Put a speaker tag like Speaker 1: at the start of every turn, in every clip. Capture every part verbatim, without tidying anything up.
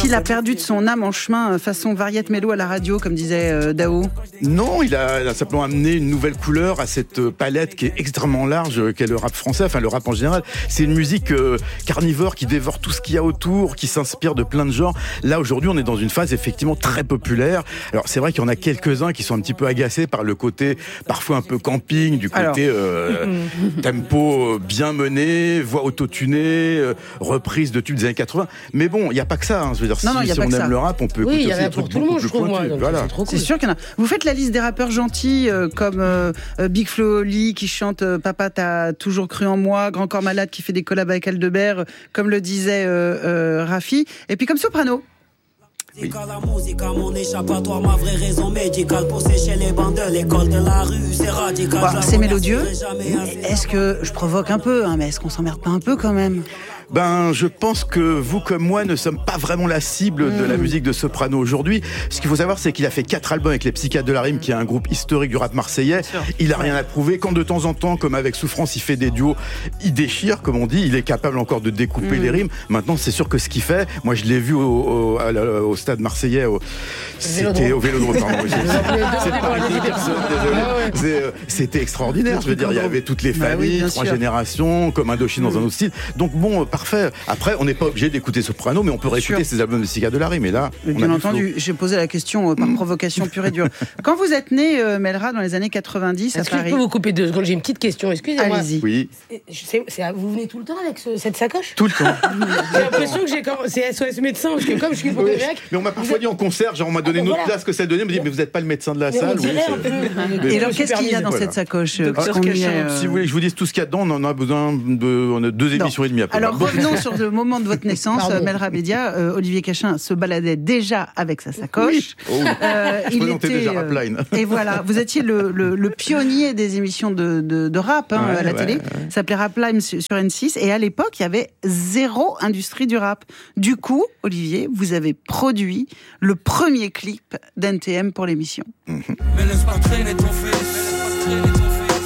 Speaker 1: a-t-il a perdu de son âme en chemin façon variette mélo à la radio, comme disait euh, Dao?
Speaker 2: Non, il a, il a simplement amené une nouvelle couleur à cette palette qui est extrêmement large, qu'est le rap français, enfin le rap en général. C'est une musique euh, carnivore qui dévore tout ce qu'il y a autour, qui s'inspire de plein de genres. Là, aujourd'hui, on est dans une phase effectivement très populaire. Alors, c'est vrai qu'il y en a quelques-uns qui sont un petit peu agacés par le côté parfois un peu camping, du côté euh, tempo bien mené, voix autotunée, euh, reprise de tubes des années quatre-vingts. Mais bon, il n'y a pas que ça. Hein. Je veux dire,
Speaker 1: non,
Speaker 2: si,
Speaker 1: non,
Speaker 2: si on aime
Speaker 1: ça.
Speaker 2: le rap, on peut
Speaker 3: oui,
Speaker 2: écouter aussi des
Speaker 3: pour
Speaker 2: trucs
Speaker 3: tout le monde,
Speaker 2: beaucoup
Speaker 3: je
Speaker 2: plus
Speaker 3: trouve, moi.
Speaker 2: pointus. Voilà.
Speaker 3: C'est trop cool.
Speaker 1: C'est sûr qu'il y en a. Vous faites la liste des rappeurs gentils euh, comme euh, Big Flo Oli qui chante euh, Papa t'as toujours cru en moi, Grand Corps Malade qui fait des collabs avec Aldebert, euh, comme le disait euh, euh, Rafi, et puis comme Soprano.
Speaker 2: Oui.
Speaker 4: La musique à mon échappatoire, ma vraie raison médicale pour sécher les bancs de l'école de la rue, c'est radical.
Speaker 1: Bon, c'est mélodieux. Est-ce que je provoque un peu, hein, mais est-ce qu'on s'emmerde pas un peu quand même?
Speaker 2: Ben, je pense que vous comme moi ne sommes pas vraiment la cible mmh. de la musique de Soprano aujourd'hui. Ce qu'il faut savoir, c'est qu'il a fait quatre albums avec les Psychiatres de la Rime, qui est un groupe historique du rap marseillais. Il a rien à prouver. Quand de temps en temps, comme avec Souffrance, il fait des duos, il déchire, comme on dit. Il est capable encore de découper mmh. les rimes. Maintenant, c'est sûr que ce qu'il fait, moi, je l'ai vu au, au, au, au stade marseillais. Au, c'était au Vélodrome. Pardon. C'est pas une personne, désolé. C'était extraordinaire. Je veux dire, il y avait toutes les familles, bah oui, trois sûr. générations, comme Indochine mmh. dans un autre style. Donc bon. Parfait. Après, on n'est pas obligé d'écouter Soprano, mais on peut réécouter ses albums de Psychiatres de la Rime. Et là, on
Speaker 1: bien
Speaker 2: a
Speaker 1: entendu, j'ai posé la question euh, par provocation pure et dure. Quand vous êtes né, euh, Melra, dans les années quatre-vingt-dix
Speaker 3: à
Speaker 1: Est-ce
Speaker 3: Paris... que je peux vous couper deux secondes? J'ai une petite question, excusez-moi.
Speaker 1: Allez-y.
Speaker 2: Oui.
Speaker 3: C'est, c'est, vous venez tout le temps avec ce, cette sacoche?
Speaker 2: Tout le temps.
Speaker 3: J'ai l'impression que j'ai comme, c'est S O S médecin, parce que comme je suis hypochondriaque...
Speaker 2: Oui, mais on m'a parfois dit en concert, genre on m'a donné ah, une autre voilà. place que celle donnée, on me dit mais vous n'êtes pas le médecin de la mais salle. Oui,
Speaker 1: mais et alors qu'est-ce qu'il y a dans voilà. cette sacoche euh,
Speaker 2: euh... Si vous voulez que je vous dise tout ce qu'il y a dedans, on en a besoin de on a deux émissions et demie après.
Speaker 1: Alors revenons sur le moment de votre naissance, Melra Bédia, euh, Olivier Cachin se baladait déjà avec sa sacoche.
Speaker 2: Oui. Oh. Euh, Je il était déjà Rapline.
Speaker 1: Euh, et voilà, vous étiez le, le, le pionnier des émissions de, de, de rap hein, ouais, à la ouais, télé. Ouais. Ça s'appelait Rapline sur N six. Et à l'époque, il y avait zéro industrie du rap. Du coup, Olivier, vous avez produit le premier clip d'N T M pour l'émission. Mm-hmm. Mais laisse pas traîner ton fils. Mais laisse pas traîner ton fils.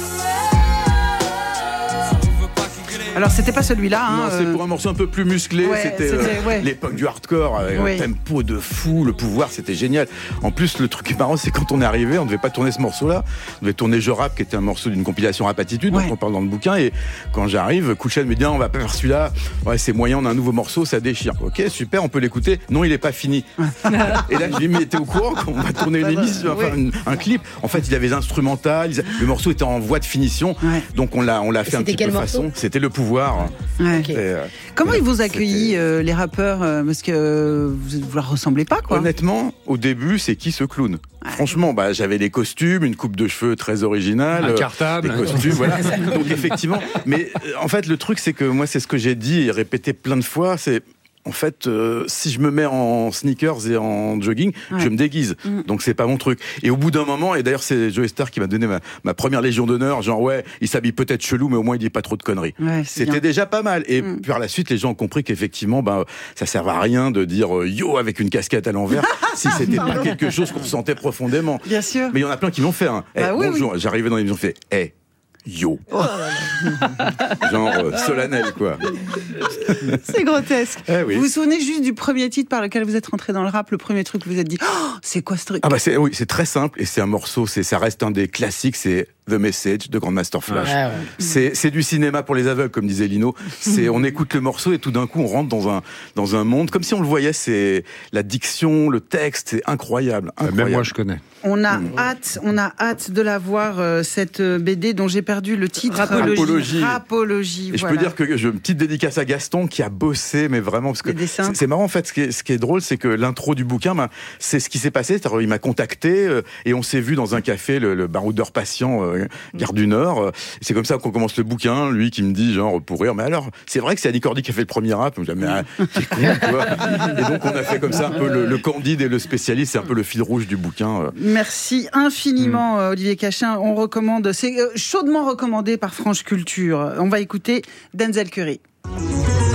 Speaker 1: Alors c'était pas celui-là. Hein,
Speaker 2: non, c'est pour un morceau un peu plus musclé.
Speaker 1: Ouais,
Speaker 2: c'était
Speaker 1: c'était
Speaker 2: euh,
Speaker 1: ouais.
Speaker 2: l'époque du hardcore avec ouais. un tempo de fou, le pouvoir, c'était génial. En plus, le truc marrant, c'est quand on est arrivé, on devait pas tourner ce morceau-là. On devait tourner Je Rappe, qui était un morceau d'une compilation Rap Attitude, ouais. dont on parle dans le bouquin. Et quand j'arrive, Kouchen me dit on va pas faire celui-là. Ouais, c'est moyen, on a un nouveau morceau, ça déchire. Ok, super, on peut l'écouter. Non, il est pas fini. Et là, je lui ai dit mais t'es au courant qu'on va tourner une émission, enfin oui. un, un clip. En fait, il y avait les instrumentales, le morceau était en voie de finition, ouais. donc on l'a, on l'a fait un petit peu façon. C'était Le Pouvoir.
Speaker 1: Ouais. Okay. Euh, Comment ils vous accueillent euh, les rappeurs euh, parce que euh, vous vous leur ressemblez pas quoi?
Speaker 2: Honnêtement, au début, c'est qui ce clown? Ouais. Franchement, bah j'avais les costumes, une coupe de cheveux très originale,
Speaker 5: un cartable,
Speaker 2: des costumes, voilà. Donc effectivement, mais euh, en fait le truc c'est que moi c'est ce que j'ai dit et répété plein de fois, c'est en fait, euh, si je me mets en sneakers et en jogging, ouais. je me déguise. Mmh. Donc c'est pas mon truc. Et au bout d'un moment, et d'ailleurs c'est Joey Star qui m'a donné ma, ma première Légion d'honneur, genre ouais, il s'habille peut-être chelou, mais au moins il dit pas trop de conneries.
Speaker 1: Ouais,
Speaker 2: C'était bien. Déjà pas mal. Et mmh. par la suite, les gens ont compris qu'effectivement, ben ça servait à rien de dire euh, yo avec une casquette à l'envers si c'était pas quelque chose qu'on ressentait profondément.
Speaker 1: Bien sûr.
Speaker 2: Mais il y en a plein qui l'ont fait. Hein. Bah, hey, oui, bonjour, oui. J'arrivais dans l'émission, fait hey. Yo. Oh genre euh, solennel quoi.
Speaker 1: C'est grotesque.
Speaker 2: Eh oui.
Speaker 1: Vous vous souvenez juste du premier titre par lequel vous êtes rentré dans le rap, le premier truc que vous vous êtes dit oh, c'est quoi ce truc?
Speaker 2: Ah bah c'est oui, c'est très simple et c'est un morceau, c'est ça reste un des classiques, c'est The Message de Grandmaster Flash. Ouais, ouais. C'est c'est du cinéma pour les aveugles comme disait Lino. C'est on écoute le morceau et tout d'un coup on rentre dans un dans un monde comme si on le voyait, c'est la diction, le texte, c'est incroyable, incroyable.
Speaker 5: Même moi je connais.
Speaker 1: On a mmh. hâte, on a hâte de la voir euh, cette B D dont j'ai perdu le titre.
Speaker 2: Rapologie.
Speaker 1: Rapologie.
Speaker 2: Et
Speaker 1: voilà.
Speaker 2: je peux dire que je une petite dédicace à Gaston qui a bossé, mais vraiment parce que c'est, c'est marrant en fait. Ce qui est, ce qui est drôle, c'est que l'intro du bouquin, ben, c'est ce qui s'est passé. Il m'a contacté euh, et on s'est vu dans un café, le, le baroudeur patient, euh, Gare du Nord. Euh, c'est comme ça qu'on commence le bouquin. Lui qui me dit genre pour rire, mais alors c'est vrai que c'est Annie Cordy qui a fait le premier rap. Je me dis, mais ah, t'es con quoi. Et donc on a fait comme ça un peu le, le Candide et le spécialiste. C'est un peu le fil rouge du bouquin. Euh.
Speaker 1: Merci infiniment mmh. Olivier Cachin. On recommande, c'est chaudement recommandé par France Culture. On va écouter Denzel Curry.